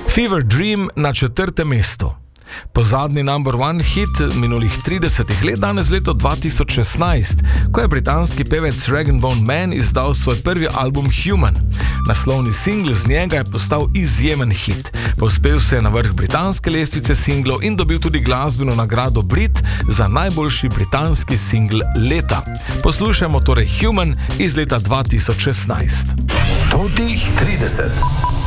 Fever Dream na 4. mestu. Po zadnji number one hit minulih 30 let, danes leto 2016, ko je britanski pevec Rag & Bone Man izdal svoj prvi album Human. Naslovni singl z njega je postal izjemen hit. Povzpel se je na vrh britanske lestvice singlov in dobil tudi glasbeno nagrado Brit za najboljši britanski singl leta. Poslušajmo torej Human iz leta 2016. Totih 30.